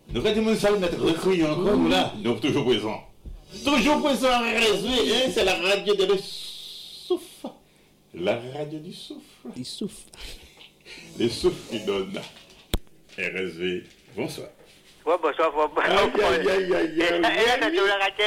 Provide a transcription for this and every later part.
Nous, quand nous allons mettre recueillis encore, nous là, nous sommes toujours présents. Toujours présents à RSV, hein, c'est la radio de le souffle. La radio du souffle. Il souffle. Le souffle qui donne. RSV, bonsoir. Ouais, bonsoir, Aïe, aïe, aïe, aïe, aïe. Attends,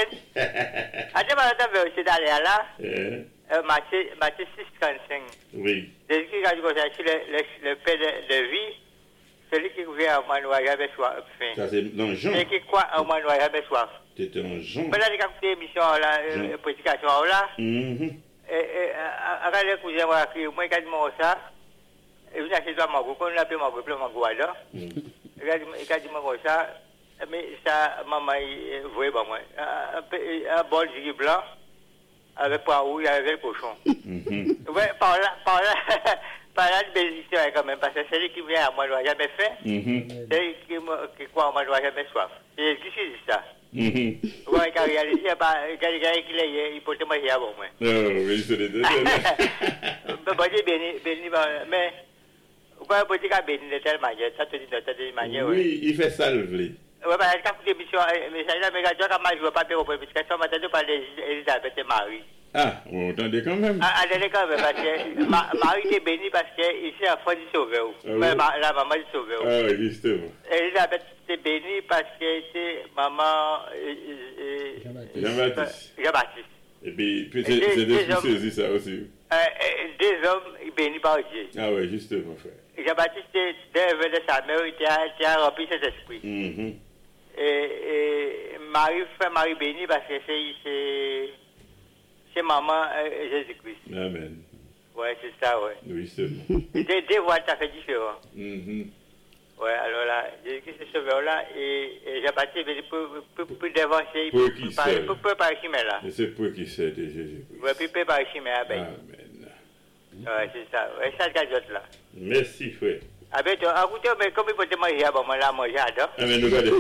c'est d'aller là. Matthieu 6,35. Oui. Jésus qui a dit que c'est le paix de vie, celui qui vient à moi n'aura jamais soif. Ça, c'est dans Jean. Et qui croit à moi n'aura jamais soif. C'était en Jean. Mais là, j'ai écouté l'émission, la prédication là. Après, les cousins m'ont écrit, moi, quand ils m'ont ça, et vous achetez toi, mon groupe, on l'appelle mon groupe, mon groupe, là. Et quand ils m'ont ça, mais ça, maman, vous voyez, moi, un bol de riz blanc, avec poireau, avec le cochon. Ouais, par là, de bénédiction quand même, parce que celui qui vient à moi ne doit jamais faire, celui qui croit à moi ne doit jamais soif. C'est qui dit ça? Ouais, car il y a les gars qui l'ont, il peut te manger avant moi. Oui, c'est les deux. Bon Dieu béni, mais, pourquoi peut-il qu'il béni de telle manière, ça te dit de telle manière? Oui, il fait salver. Oui, parce que quand vous émission, mais ça, mais quand je ne vois pas pour parce que ça m'a entendu parler d'Elisabeth et Marie. Ah, vous entendez quand même. Ah, attendez quand même, parce que Marie est bénie parce qu'il s'est enfant du sauveur. La maman du sauveur. Ah oui, justement. Elisabeth est bénie parce que c'est maman Jean-Baptiste. Et puis, c'est des fils aussi, ça aussi. Deux hommes bénis par Dieu. Ah oui, justement, frère. Jean-Baptiste, dès de sa mère, il a rempli cet esprit. Et Marie bénie parce que c'est maman Jésus-Christ. Amen. Ouais, c'est ça, ouais. Oui, c'est bon. Deux voix, ça fait différent. Ouais, alors là, Jésus-Christ est sauveur là, et Jean-Baptiste est pour dévancer, pour préparer chemin là. Et c'est pour qui c'est de Jésus-Christ. Ouais, pour préparer chemin. Amen. Ouais, c'est ça. Ouais, ça, c'est là. Merci, frère. Ah ben, écoutez, mais comme il faut te manger, bon, moi, là, moi, j'adore. Ah, mais nous allons.